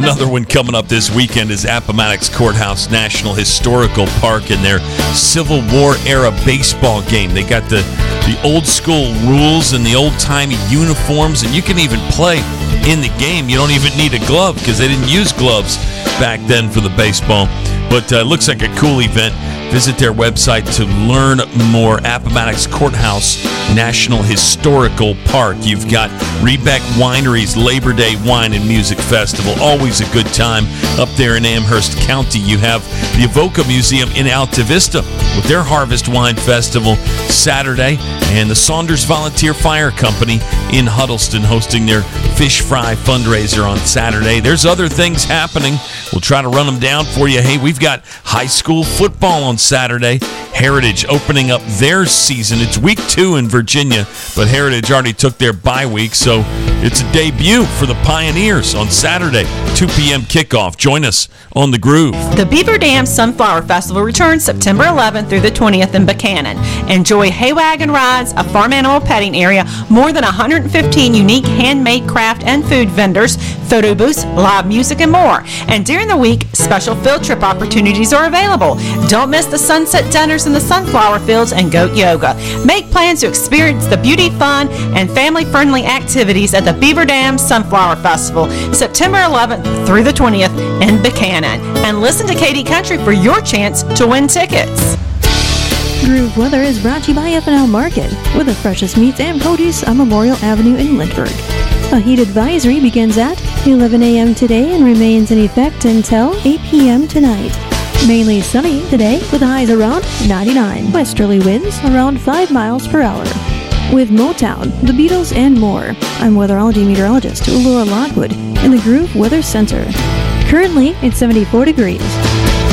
Another one coming up this weekend is Appomattox Courthouse National Historical Park in their Civil War era baseball game. They got the old school rules and the old timey uniforms, and you can even play in the game. You don't even need a glove because they didn't use gloves back then for the baseball. But it looks like a cool event. Visit their website to learn more. Appomattox Courthouse National Historical Park. You've got Rebec Winery's Labor Day Wine and Music Festival. Always a good time up there in Amherst County. You have the Avoca Museum in Alta Vista with their Harvest Wine Festival Saturday. And the Saunders Volunteer Fire Company in Huddleston hosting their fish fry fundraiser on Saturday. There's other things happening. We'll try to run them down for you. Hey, we've got high school football on Saturday. Heritage opening up their season. It's week 2 in Virginia, but Heritage already took their bye week, so it's a debut for the Pioneers on Saturday, 2 p.m. kickoff. Join us on The Groove. The Beaver Dam Sunflower Festival returns September 11th through the 20th in Buchanan. Enjoy hay wagon rides, a farm animal petting area, more than 115 unique handmade craft and food vendors, photo booths, live music, and more. And during the week, special field trip opportunities are available. Don't miss the sunset dinners in the sunflower fields and goat yoga. Make plans to experience the beauty, fun, and family-friendly activities at the Beaver Dam Sunflower Festival, September 11th through the 20th in Buchanan. And listen to Katy Country for your chance to win tickets. Groove Weather is brought to you by F&L Market, with the freshest meats and produce on Memorial Avenue in Lindbergh. A heat advisory begins at 11 a.m. today and remains in effect until 8 p.m. tonight. Mainly sunny today with highs around 99. Westerly winds around 5 miles per hour. With Motown, the Beatles, and more, I'm weatherology meteorologist Laura Lockwood in the Groove Weather Center. Currently, it's 74 degrees.